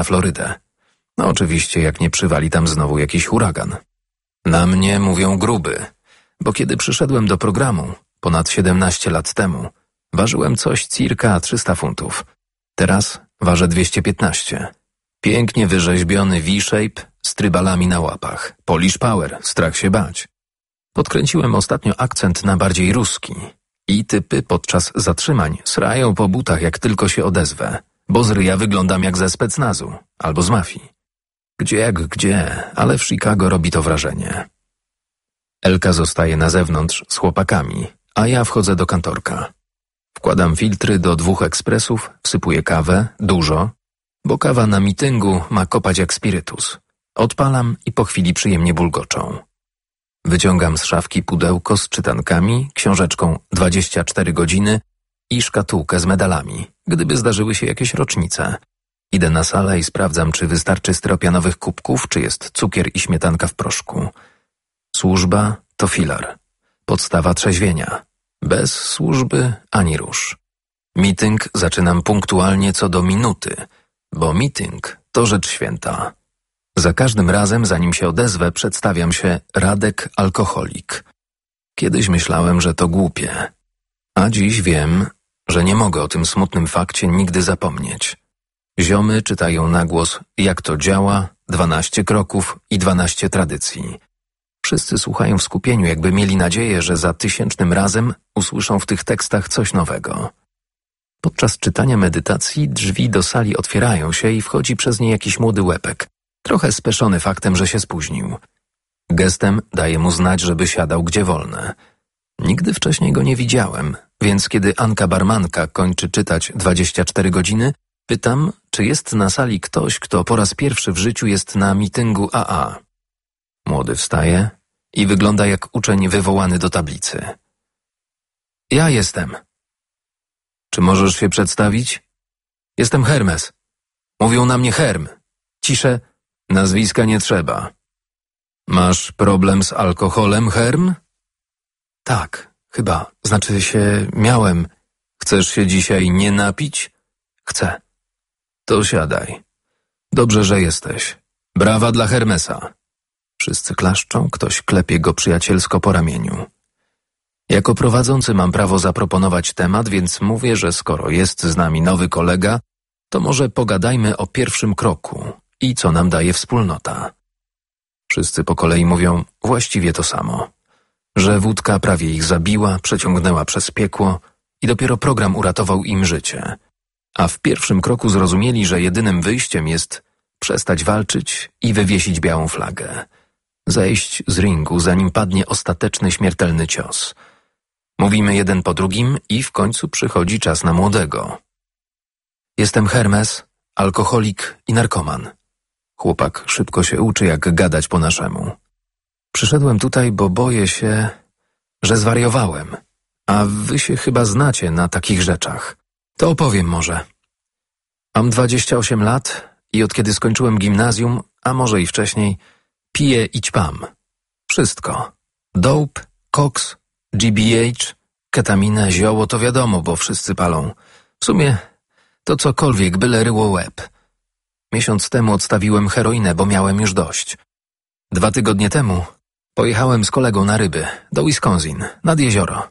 na Florydę. No oczywiście, jak nie przywali tam znowu jakiś huragan. Na mnie mówią gruby, bo kiedy przyszedłem do programu, ponad 17 lat temu, ważyłem coś circa 300 funtów. Teraz ważę 215. Pięknie wyrzeźbiony V-shape z trybalami na łapach. Polish power, strach się bać. Podkręciłem ostatnio akcent na bardziej ruski i typy podczas zatrzymań srają po butach, jak tylko się odezwę, bo z ryja wyglądam jak ze specnazu albo z mafii. Gdzie jak gdzie, ale w Chicago robi to wrażenie. Elka zostaje na zewnątrz z chłopakami, a ja wchodzę do kantorka. Wkładam filtry do 2 ekspresów, wsypuję kawę, dużo, bo kawa na mityngu ma kopać jak spirytus. Odpalam i po chwili przyjemnie bulgoczą. Wyciągam z szafki pudełko z czytankami, książeczką 24 godziny i szkatułkę z medalami, gdyby zdarzyły się jakieś rocznice. Idę na salę i sprawdzam, czy wystarczy styropianowych kubków, czy jest cukier i śmietanka w proszku. Służba to filar, podstawa trzeźwienia. Bez służby ani rusz. Meeting zaczynam punktualnie co do minuty, bo meeting to rzecz święta. Za każdym razem, zanim się odezwę, przedstawiam się Radek Alkoholik. Kiedyś myślałem, że to głupie, a dziś wiem, że nie mogę o tym smutnym fakcie nigdy zapomnieć. Ziomy czytają na głos, jak to działa, 12 kroków i 12 tradycji. Wszyscy słuchają w skupieniu, jakby mieli nadzieję, że za 1000 razem usłyszą w tych tekstach coś nowego. Podczas czytania medytacji drzwi do sali otwierają się i wchodzi przez nie jakiś młody łepek, trochę speszony faktem, że się spóźnił. Gestem daje mu znać, żeby siadał gdzie wolne. Nigdy wcześniej go nie widziałem, więc kiedy Anka barmanka kończy czytać 24 godziny, pytam, czy jest na sali ktoś, kto po raz pierwszy w życiu jest na mityngu AA. Młody wstaje i wygląda jak uczeń wywołany do tablicy. Ja jestem. Czy możesz się przedstawić? Jestem Hermes. Mówią na mnie Herm. Ciszę, nazwiska nie trzeba. Masz problem z alkoholem, Herm? Tak, chyba. Znaczy się miałem. Chcesz się dzisiaj nie napić? Chcę. To siadaj. Dobrze, że jesteś. Brawa dla Hermesa. Wszyscy klaszczą, ktoś klepie go przyjacielsko po ramieniu. Jako prowadzący mam prawo zaproponować temat, więc mówię, że skoro jest z nami nowy kolega, to może pogadajmy o pierwszym kroku i co nam daje wspólnota. Wszyscy po kolei mówią właściwie to samo. Że wódka prawie ich zabiła, przeciągnęła przez piekło i dopiero program uratował im życie. A w pierwszym kroku zrozumieli, że jedynym wyjściem jest przestać walczyć i wywiesić białą flagę. Zejść z ringu, zanim padnie ostateczny śmiertelny cios. Mówimy jeden po drugim i w końcu przychodzi czas na młodego. Jestem Hermes, alkoholik i narkoman. Chłopak szybko się uczy, jak gadać po naszemu. Przyszedłem tutaj, bo boję się, że zwariowałem, a wy się chyba znacie na takich rzeczach. To opowiem może. Mam 28 lat i od kiedy skończyłem gimnazjum, a może i wcześniej, piję i ćpam. Wszystko. Dope, koks, GBH, ketaminę, zioło to wiadomo, bo wszyscy palą. W sumie to cokolwiek, byle ryło łeb. Miesiąc temu odstawiłem heroinę, bo miałem już dość. 2 tygodnie temu pojechałem z kolegą na ryby, do Wisconsin, nad jezioro.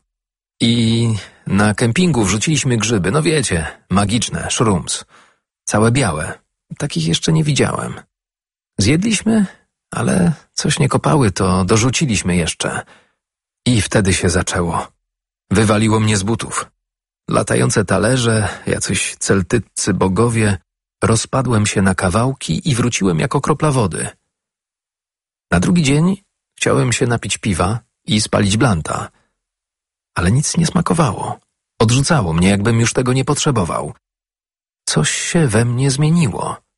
I na kempingu wrzuciliśmy grzyby, no wiecie, magiczne, shrooms. Całe białe. Takich jeszcze nie widziałem. Zjedliśmy, ale coś nie kopały, to dorzuciliśmy jeszcze. I wtedy się zaczęło. Wywaliło mnie z butów. Latające talerze, jacyś celtyccy bogowie, rozpadłem się na kawałki i wróciłem jako kropla wody. Na drugi dzień chciałem się napić piwa i spalić blanta. Ale nic nie smakowało. Odrzucało mnie, jakbym już tego nie potrzebował. Coś się we mnie zmieniło.